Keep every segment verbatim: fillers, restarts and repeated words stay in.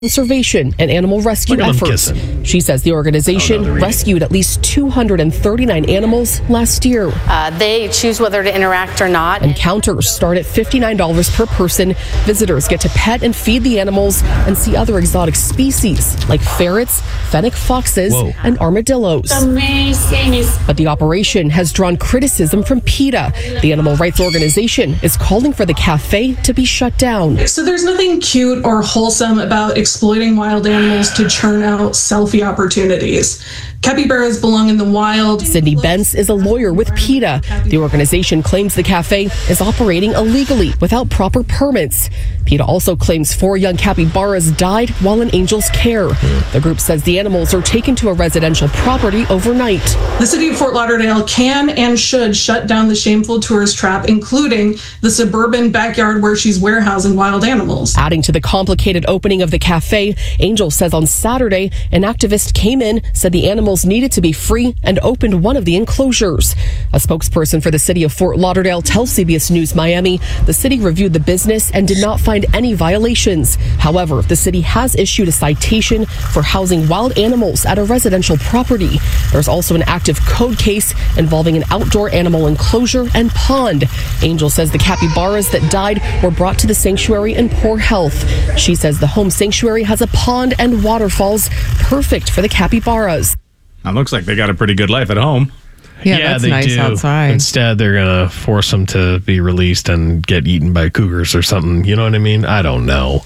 conservation and animal rescue efforts. She says the organization oh, no, rescued at least two hundred thirty-nine animals last year. Uh, they choose whether to interact or not. Encounters start at fifty-nine dollars per person. Visitors get to pet and feed the animals and see other exotic species like ferrets, fennec foxes, Whoa. and armadillos. Amazing. But the operation has drawn criticism from PETA. The animal rights organization is calling for the cafe to be shut down. So there's nothing cute or wholesome about exploiting wild animals to churn out selfie opportunities. Capybaras belong in the wild. Cindy Bentz is a lawyer with PETA. The organization claims the cafe is operating illegally without proper permits. PETA also claims four young capybaras died while in Angel's care. The group says the animals are taken to a residential property overnight. The city of Fort Lauderdale can and should shut down the shameful tourist trap, including the suburban backyard where she's warehousing wild animals. Adding to the complicated opening of the cafe, Angel says on Saturday, an activist came in, said the animals needed to be free, and opened one of the enclosures. A spokesperson for the city of Fort Lauderdale tells C B S News Miami the city reviewed the business and did not find any violations. However, the city has issued a citation for housing wild animals at a residential property. There's also an active code case involving an outdoor animal enclosure and pond. Angel says the capybaras that died were brought to the sanctuary in poor health. She says the home sanctuary has a pond and waterfalls perfect for the capybaras. It looks like they got a pretty good life at home. Yeah, yeah that's they nice do. outside. Instead, they're going to force them to be released and get eaten by cougars or something. You know what I mean? I don't know.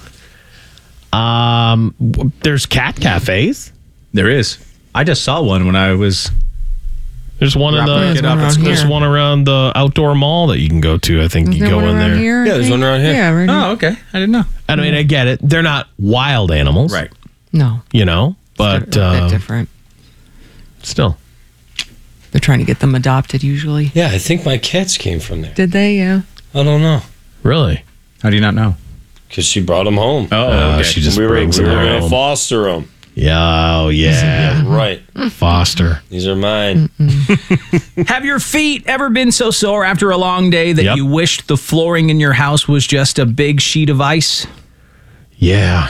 Um, there's cat cafes. There is. I just saw one when I was... There's one in the. There's one, there's, there's one around the outdoor mall that you can go to. I think Is you go in there. Here, yeah, there's one around here. Yeah, right oh, okay. I didn't know. I mean, I get it. They're not wild animals, right? No, you know, but they're a bit uh, different. Still, they're trying to get them adopted. Usually, yeah. I think my cats came from there. Did they? Yeah. I don't know. Really? How do you not know? Because she brought them home. Oh, uh, okay. she just we were, brings we were them going to home. foster them. Yeah, oh yeah, yeah, right. Foster. These are mine. Have your feet ever been so sore after a long day that Yep. you wished the flooring in your house was just a big sheet of ice? Yeah.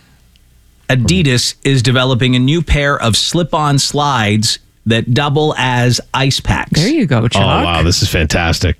Adidas is developing a new pair of slip-on slides that double as ice packs. There you go, Chuck. Oh wow, this is fantastic.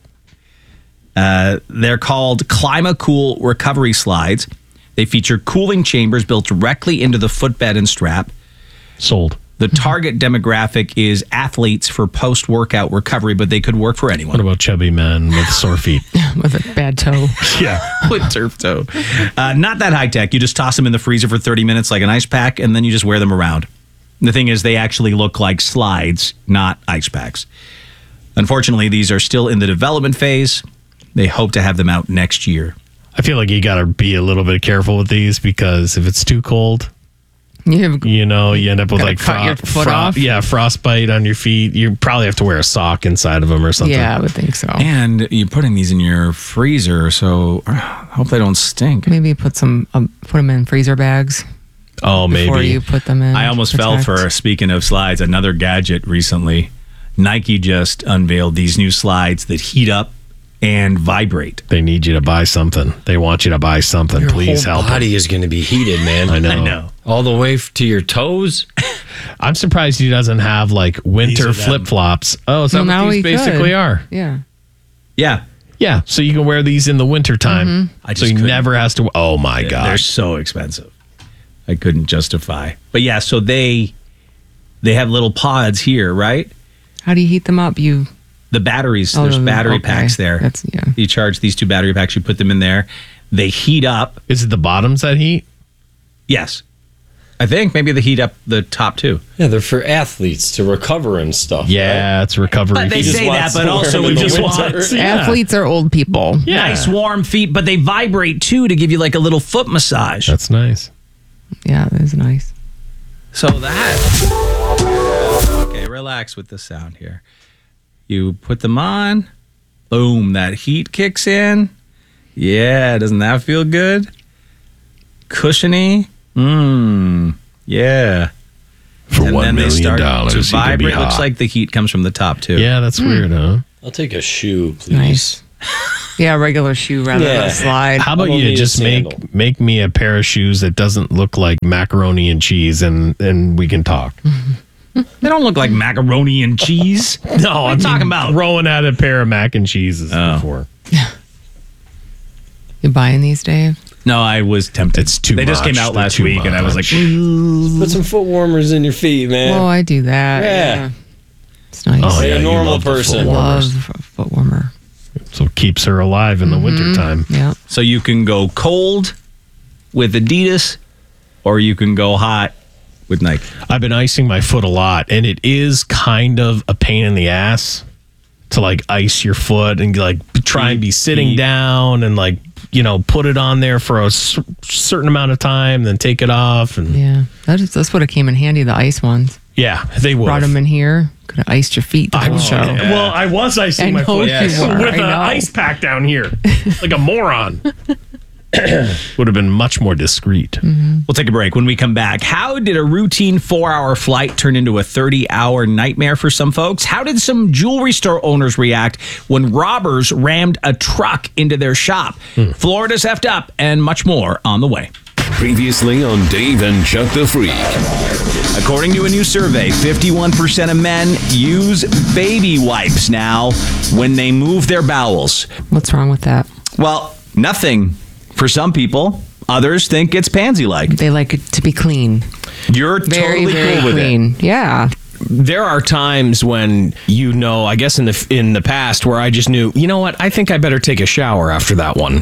Uh, they're called ClimaCool Recovery Slides. They feature cooling chambers built directly into the footbed and strap. Sold. The target demographic is athletes for post-workout recovery, but they could work for anyone. What about chubby men with sore feet? With a bad toe. Yeah. With turf toe. Uh, not that high-tech. You just toss them in the freezer for thirty minutes like an ice pack, and then you just wear them around. The thing is, they actually look like slides, not ice packs. Unfortunately, these are still in the development phase. They hope to have them out next year. I feel like you got to be a little bit careful with these because if it's too cold, You, have, you know, you end up with Gotta like cut your foot off? Yeah, frostbite on your feet. You probably have to wear a sock inside of them or something. yeah, I would think so. And you're putting these in your freezer, so I hope they don't stink. Maybe put some, um, put them in freezer bags. Oh, maybe. Before you put them in. I almost fell for, speaking of slides, another gadget recently. Nike just unveiled these new slides that heat up and vibrate. They need you to buy something. They want you to buy something. Your Please whole help. body them. is going to be heated, man. I know. I know. All the way f- to your toes. I'm surprised he doesn't have like winter These are them. flip flops. Oh, is that Well, now what these he basically could. are? Yeah. Yeah. Yeah, so you can wear these in the wintertime. Mm-hmm. I So just he couldn't. never has to. Oh my They're gosh. so expensive. I couldn't justify. But yeah, so they they have little pods here, right? How do you heat them up? You. The batteries, Oh, there's no, no, battery okay. packs there. That's yeah. You charge these two battery packs, you put them in there. They heat up. Is it the bottoms that heat? Yes. I think maybe they heat up the top too. Yeah, they're for athletes to recover and stuff. Yeah, right? it's recovery. But they just say wants that, but to wear also them we in the just winter. want Yeah. Athletes are old people. Yeah. nice warm feet, but they vibrate too to give you like a little foot massage. That's nice. Yeah, that is nice. So that. Okay, relax with the sound here. You put them on. Boom, that heat kicks in. Yeah, doesn't that feel good? Cushiony. Mmm. Yeah. For and one then they million start dollars, to you can be vibrate. Looks hot. like the heat comes from the top too. Yeah, that's weird, huh? I'll take a shoe, please. Nice. Yeah, regular shoe rather than Yeah. a slide. How about I don't you need a just make sandal. make me a pair of shoes that doesn't look like macaroni and cheese, and and we can talk. They don't look like macaroni and cheese. No, I'm you talking about? throwing out a pair of mac and cheeses Oh. before. You buying these, Dave? No, I was tempted. It's too They just much. came out They're last too week, and I was like, much. Put some foot warmers in your feet, man. Oh, I do that. Yeah. Yeah. It's nice. Oh, Like yeah, a you normal love the foot person. warmers. Love a foot warmer. So it keeps her alive in the wintertime. Yeah. so you can go cold with Adidas, or you can go hot with Nike. I've been icing my foot a lot, and it is kind of a pain in the ass to like ice your foot and like try and be sitting Heat. down and like, you know, put it on there for a cer- certain amount of time, then take it off. And Yeah. That is, that's what it came in handy, the ice ones. yeah, they would. Brought them in here. Could have iced your feet the I whole was, show. Well, I was icing I my know foot you were, with I an know. ice pack down here, like a moron. Would have been much more discreet. We'll take a break. When we come back, how did a routine four-hour flight turn into a thirty-hour nightmare for some folks? How did some jewelry store owners react when robbers rammed a truck into their shop? Florida's effed up, and much more on the way. Previously on Dave and Chuck the Freak. According to a new survey, fifty-one percent of men use baby wipes now when they move their bowels. What's wrong with that? Well, nothing for some people. Others think it's pansy-like. They like it to be clean. You're Very, totally very cool with it. clean. Yeah. There are times when, you know, I guess in the in the past where I just knew, you know what, I think I better take a shower after that one.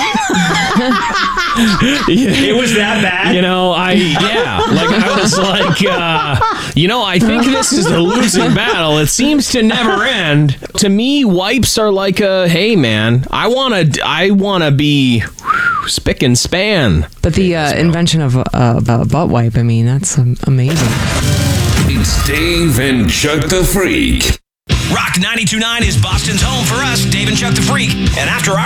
It was that bad? You know, I, yeah, like I was like, uh, you know, I think this is a losing battle. It seems to never end. To me, wipes are like a, hey man, I want to, I want to be whew, spick and span. But the uh, invention of a uh, a butt wipe, I mean, that's um, amazing. It's Dave and Chuck the Freak. Rock ninety-two point nine is Boston's home for us, Dave and Chuck the Freak. And after our